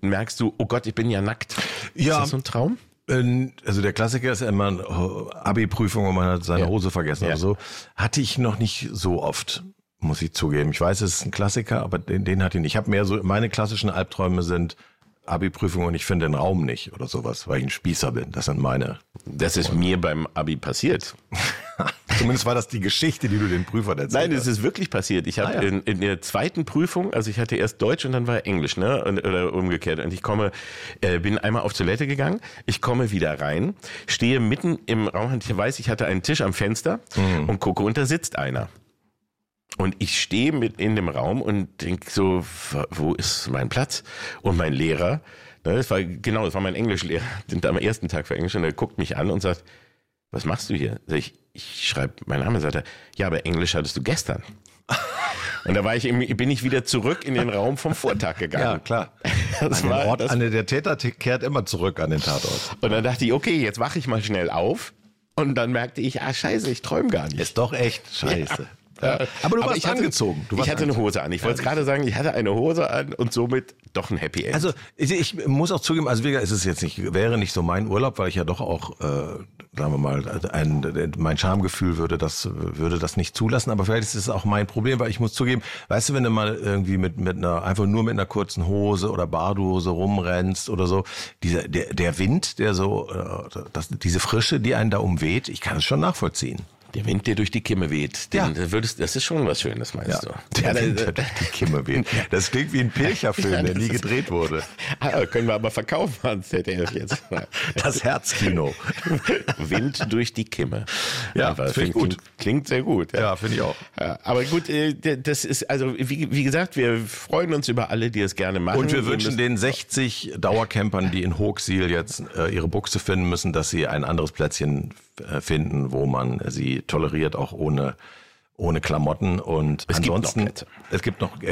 merkst du, oh Gott, ich bin ja nackt. Ja. Ist das so ein Traum? Also der Klassiker ist ja immer eine Abi-Prüfung, wo man hat seine Hose vergessen oder so. Hatte ich noch nicht so oft, muss ich zugeben. Ich weiß, es ist ein Klassiker, aber den hatte ich nicht. Ich habe mehr so, meine klassischen Albträume sind Abi-Prüfung und ich finde den Raum nicht oder sowas, weil ich ein Spießer bin. Das sind meine. Das ist mir beim Abi passiert. Zumindest war das die Geschichte, die du den Prüfern erzählt hast. Nein, das ist wirklich passiert. Ich habe in der zweiten Prüfung, also ich hatte erst Deutsch und dann war Englisch, ne, oder umgekehrt. Und ich bin einmal auf Toilette gegangen, ich komme wieder rein, stehe mitten im Raum, ich weiß, ich hatte einen Tisch am Fenster und gucke und da sitzt einer. Und ich stehe mit in dem Raum und denke so, wo ist mein Platz? Und mein Lehrer, das war mein Englischlehrer, am ersten Tag für Englisch, und er guckt mich an und sagt, was machst du hier? Sag ich schreibe meinen Namen, sagt er, ja, aber Englisch hattest du gestern. Und da bin ich wieder zurück in den Raum vom Vortag gegangen. Ja, klar. Der Täter kehrt immer zurück an den Tatort. Und dann dachte ich, okay, jetzt wache ich mal schnell auf. Und dann merkte ich, scheiße, ich träume gar nicht. Ist doch echt scheiße. Ja. Aber du warst angezogen. Ich hatte eine Hose an. Ich wollte es gerade sagen, ich hatte eine Hose an und somit doch ein Happy End. Also ich muss auch zugeben, also wie gesagt, es ist jetzt wäre nicht so mein Urlaub, weil ich ja doch auch, sagen wir mal, mein Schamgefühl würde das nicht zulassen. Aber vielleicht ist es auch mein Problem, weil ich muss zugeben, weißt du, wenn du mal irgendwie einfach nur mit einer kurzen Hose oder Badehose rumrennst oder so, der Wind, der so, diese Frische, die einen da umweht, ich kann es schon nachvollziehen. Der Wind, der durch die Kimme weht, das ist schon was Schönes, meinst du? Der Wind, der durch die Kimme weht. Das klingt wie ein Pilcher-Film, der nie gedreht wurde. Können wir aber verkaufen ans ZDF jetzt. Das Herzkino. Wind durch die Kimme. Ja, finde ich gut. Klingt sehr gut. Ja, finde ich auch. Ja, aber gut, das ist, also wie gesagt, wir freuen uns über alle, die es gerne machen. Und wir wünschen den 60 Dauercampern, die in Hochsiel jetzt ihre Buchse finden müssen, dass sie ein anderes Plätzchen finden, wo man sie toleriert, auch ohne Klamotten. Und ansonsten, es gibt noch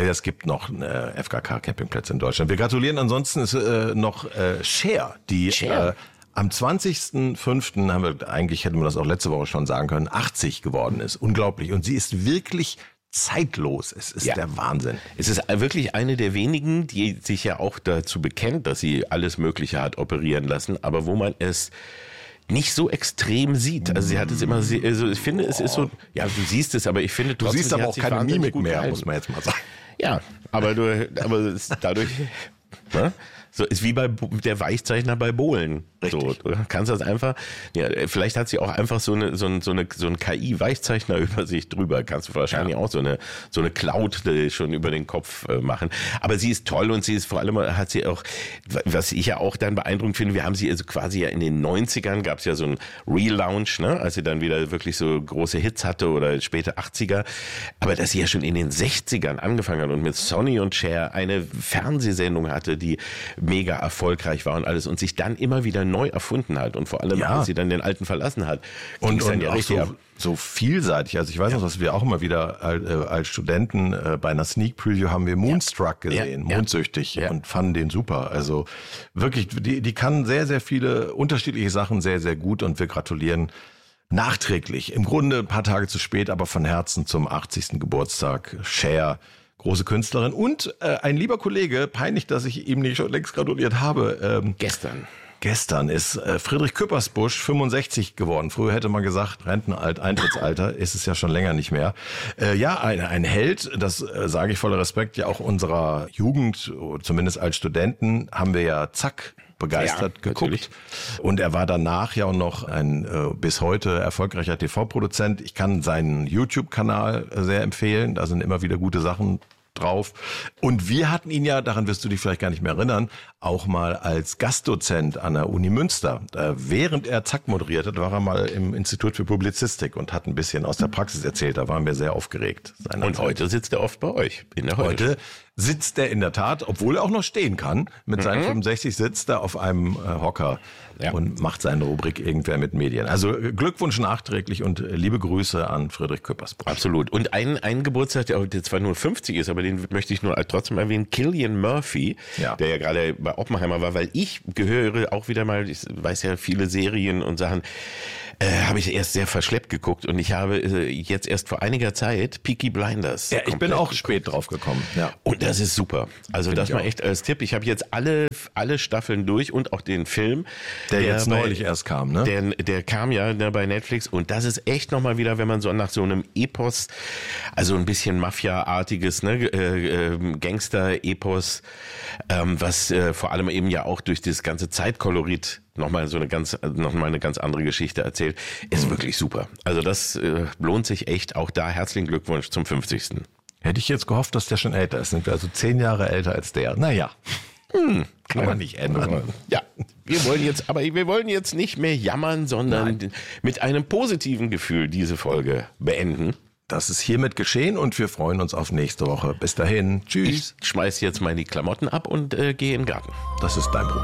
FKK Campingplätze in Deutschland. Wir gratulieren. Ansonsten ist noch Share, die am 20.05. hätten wir das auch letzte Woche schon sagen können, 80 geworden ist. Unglaublich. Und sie ist wirklich zeitlos. Es ist der Wahnsinn. Es ist wirklich eine der wenigen, die sich ja auch dazu bekennt, dass sie alles Mögliche hat operieren lassen, aber wo man es nicht so extrem sieht. Also sie hat es immer, also ich finde, es ist so, ja, du siehst es, aber ich finde trotzdem, du siehst aber auch keine Mimik mehr, muss man jetzt mal sagen. Ja, aber dadurch, ne? So ist wie bei der Weichzeichner bei Bohlen. So, du kannst das einfach, vielleicht hat sie auch einfach so eine KI-Weichzeichner über sich drüber. Kannst du wahrscheinlich auch so eine Cloud schon über den Kopf machen. Aber sie ist toll und sie ist vor allem, hat sie auch, was ich ja auch dann beeindruckend finde, wir haben sie also quasi ja in den 90ern gab es ja so einen Relaunch, ne, als sie dann wieder wirklich so große Hits hatte oder späte 80er. Aber dass sie ja schon in den 60ern angefangen hat und mit Sonny und Cher eine Fernsehsendung hatte, die mega erfolgreich war und alles und sich dann immer wieder neu erfunden hat und vor allem, als sie dann den alten verlassen hat. Und dann ja richtig so vielseitig. Also ich weiß noch, dass wir auch immer wieder als Studenten bei einer Sneak Preview haben wir Moonstruck gesehen, mondsüchtig und fanden den super. Also wirklich, die kann sehr, sehr viele unterschiedliche Sachen sehr, sehr gut und wir gratulieren nachträglich. Im Grunde ein paar Tage zu spät, aber von Herzen zum 80. Geburtstag. Cher, große Künstlerin und ein lieber Kollege, peinlich, dass ich ihm nicht schon längst gratuliert habe. Gestern ist Friedrich Küppersbusch 65 geworden. Früher hätte man gesagt, Renteneintrittsalter, ist es ja schon länger nicht mehr. Ein Held, das sage ich voller Respekt, ja auch unserer Jugend, zumindest als Studenten, haben wir ja begeistert geguckt. Natürlich. Und er war danach ja auch noch ein bis heute erfolgreicher TV-Produzent. Ich kann seinen YouTube-Kanal sehr empfehlen. Da sind immer wieder gute Sachen drauf. Und wir hatten ihn ja, daran wirst du dich vielleicht gar nicht mehr erinnern, auch mal als Gastdozent an der Uni Münster. Während er Zack moderiert hat, war er mal im Institut für Publizistik und hat ein bisschen aus der Praxis erzählt. Da waren wir sehr aufgeregt. Und heute sitzt er oft bei euch. Heute sitzt er in der Tat, obwohl er auch noch stehen kann, mit seinen 65 sitzt er auf einem Hocker und macht seine Rubrik Irgendwer mit Medien. Also Glückwunsch nachträglich und liebe Grüße an Friedrich Küppersbusch. Absolut. Und ein Geburtstag, der zwar nur 50 ist, aber den möchte ich nur trotzdem erwähnen, Cillian Murphy, der ja gerade bei Oppenheimer war, weil ich gehöre auch wieder mal, ich weiß ja viele Serien und Sachen, habe ich erst sehr verschleppt geguckt und ich habe jetzt erst vor einiger Zeit Peaky Blinders. Ja, ich bin auch spät drauf gekommen. Ja. Und das ist super. Also das mal echt als Tipp. Ich habe jetzt alle alle Staffeln durch und auch den Film. Der jetzt neulich erst kam, ne? Der kam ja bei Netflix und das ist echt nochmal wieder, wenn man so nach so einem Epos, also ein bisschen Mafia-artiges, ne, Gangster-Epos, was vor allem eben ja auch durch das ganze Zeitkolorit nochmal eine ganz andere Geschichte erzählt, ist wirklich super. Also das lohnt sich echt. Auch da herzlichen Glückwunsch zum 50. Hätte ich jetzt gehofft, dass der schon älter ist. Sind wir also 10 Jahre älter als der. Naja, kann man nicht ändern. Ja, wir wollen jetzt nicht mehr jammern, sondern mit einem positiven Gefühl diese Folge beenden. Das ist hiermit geschehen und wir freuen uns auf nächste Woche. Bis dahin. Tschüss. Ich schmeiß jetzt mal die Klamotten ab und gehe in den Garten. Das ist dein Problem.